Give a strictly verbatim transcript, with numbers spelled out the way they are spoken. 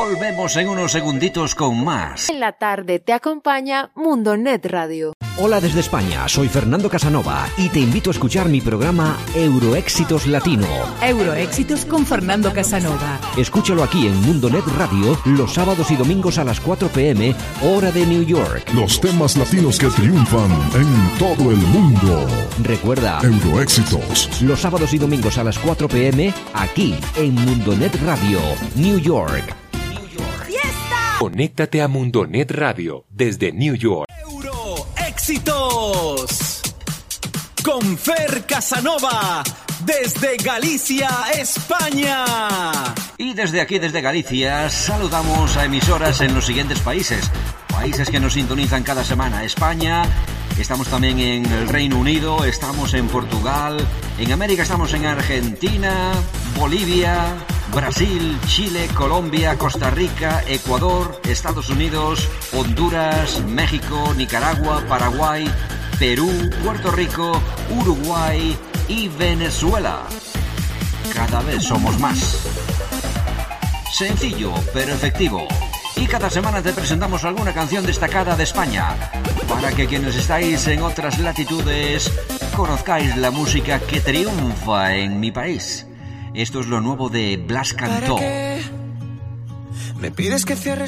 Volvemos en unos segunditos con más. En la tarde te acompaña Mundonet Radio. Hola desde España, soy Fernando Casanova y te invito a escuchar mi programa Euroéxitos Latino. Euroéxitos con Fernando Casanova. Escúchalo aquí en Mundonet Radio los sábados y domingos a las cuatro pm, hora de New York. Los temas latinos que triunfan en todo el mundo. Recuerda, Euroéxitos. Los sábados y domingos a las cuatro pm, aquí en Mundonet Radio, New York. Conéctate a Mundonet Radio desde New York. Euroéxitos con Fer Casanova desde Galicia, España. Y desde aquí, desde Galicia, saludamos a emisoras en los siguientes países. Países que nos sintonizan cada semana. España, estamos también en el Reino Unido, estamos en Portugal, en América estamos en Argentina, Bolivia, Brasil, Chile, Colombia, Costa Rica, Ecuador, Estados Unidos, Honduras, México, Nicaragua, Paraguay, Perú, Puerto Rico, Uruguay y Venezuela. Cada vez somos más. Sencillo, pero efectivo. Y cada semana te presentamos alguna canción destacada de España, para que quienes estáis en otras latitudes conozcáis la música que triunfa en mi país. Esto es lo nuevo de Blas Cantó. Me pides que cierre